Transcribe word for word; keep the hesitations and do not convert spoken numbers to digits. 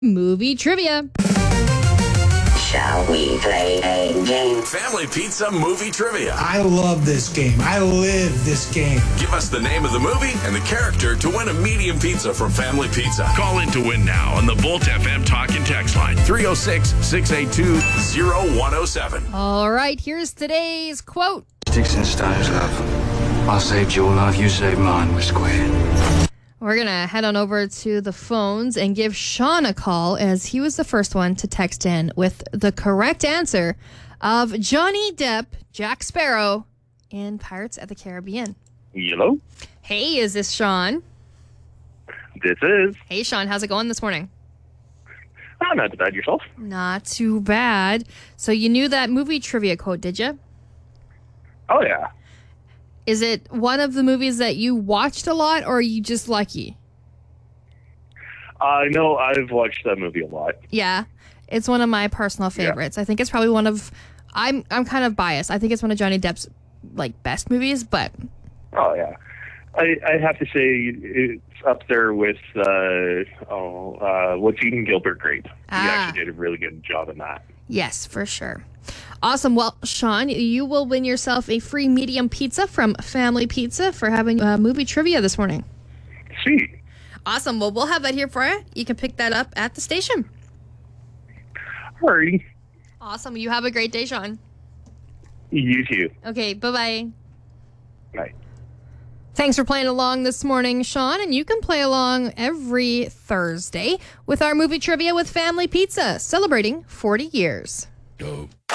movie trivia. Shall we play a game? Family Pizza Movie Trivia. I love this game. I live this game. Give us the name of the movie and the character to win a medium pizza from Family Pizza. Call in to win now on the Volt F M Talk and Text line. three oh six, six eight two, oh one oh seven. All right, here's today's quote. Sticks and stones, love. I saved your life, you saved mine. We're square. We're going to head on over to the phones and give Sean a call, as he was the first one to text in with the correct answer of Johnny Depp, Jack Sparrow, in Pirates of the Caribbean. Hello? Hey, is this Sean? This is. Hey, Sean, how's it going this morning? Oh, not too bad. Yourself? Not too bad. So you knew that movie trivia quote, did you? Oh, yeah. Is it one of the movies that you watched a lot, or are you just lucky? I know I've watched that movie a lot. Yeah, it's one of my personal favorites. Yeah. I think it's probably one of, I'm I'm kind of biased. I think it's one of Johnny Depp's like best movies, but. Oh, yeah. I, I have to say it's up there with, uh, oh, uh, what's Eden Gilbert great. He ah. actually did a really good job in that. Yes, for sure. Awesome. Well, Sean, you will win yourself a free medium pizza from Family Pizza for having uh, movie trivia this morning. Sweet. Awesome. Well, we'll have that here for you. You can pick that up at the station. Alrighty. Awesome. You have a great day, Sean. You too. Okay, bye-bye. Bye. Thanks for playing along this morning, Sean, and you can play along every Thursday with our movie trivia with Family Pizza, celebrating forty years. Dope.